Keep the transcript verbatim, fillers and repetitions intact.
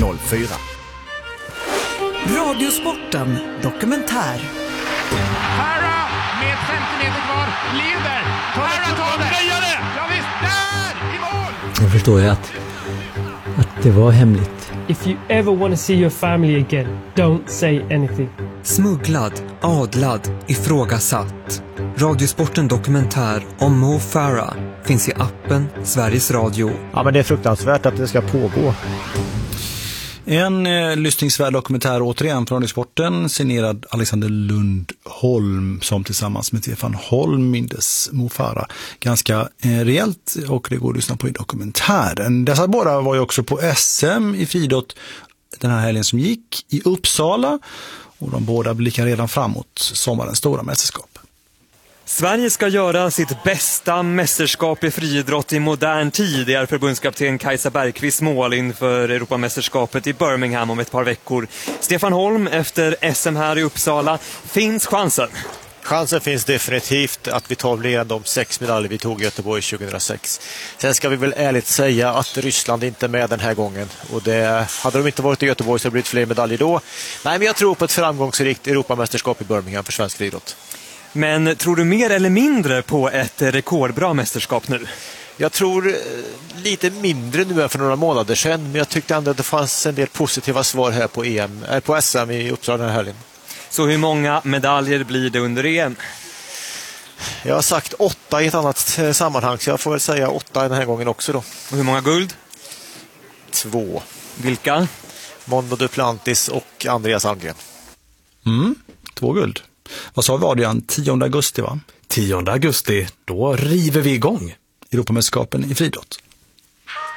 noll fyra. Radiosporten dokumentär. Farah med femtio meter kvar leder. Farah tar det. Ja visst, där i mål. Jag förstår ju att, att det var hemligt. If you ever want to see your family again, don't say anything. Smugglad, adlad, ifrågasatt. Radiosporten dokumentär om Mo Farah finns i appen Sveriges Radio. Ja, men det är fruktansvärt att det ska pågå. En eh, lyssningsvärd dokumentär återigen från Radiosporten, signerad Alexander Lundholm, som tillsammans med Stefan Holm mindes Mo Farah ganska eh, rejält, och det går att lyssna på i dokumentären. Dessa båda var ju också på S M i friidrott den här helgen som gick i Uppsala, och de båda blickar redan framåt sommarens stora mästerskap. Sverige ska göra sitt bästa mästerskap i friidrott i modern tid. Det är förbundskapten Kajsa Bergqvist mål inför Europamästerskapet i Birmingham om ett par veckor. Stefan Holm, efter S M här i Uppsala, finns chansen? Chansen finns definitivt att vi tar fler än de sex medaljer vi tog i Göteborg tjugohundrasex. Sen ska vi väl ärligt säga att Ryssland inte är med den här gången. Och det, hade de inte varit i Göteborg så hade det blivit fler medaljer då. Nej, men jag tror på ett framgångsrikt Europamästerskap i Birmingham för svensk friidrott. Men tror du mer eller mindre på ett rekordbra mästerskap nu? Jag tror lite mindre nu än för några månader sedan, men jag tyckte ändå att det fanns en del positiva svar här på, E M, äh, på S M i Uppsala den här helgen. Så hur många medaljer blir det under E M? Jag har sagt åtta i ett annat sammanhang, så jag får väl säga åtta den här gången också då. Och hur många guld? Två. Vilka? Mondo Duplantis och Andreas Almgren. Mm, två guld. Vad sa vi, Adrian? tionde augusti va? tionde augusti, då river vi igång. Europamästerskapen i friidrott.